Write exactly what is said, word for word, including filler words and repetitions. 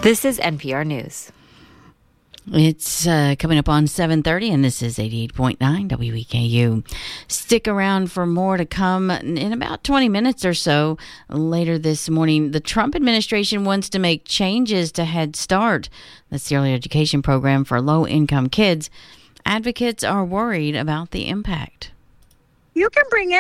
This is N P R News. It's uh, coming up on seven thirty, and this is eighty-eight point nine W E K U. Stick around for more to come in about twenty minutes or so. Later this morning, the Trump administration wants to make changes to Head Start. That's the early education program for low-income kids. Advocates are worried about the impact. You can bring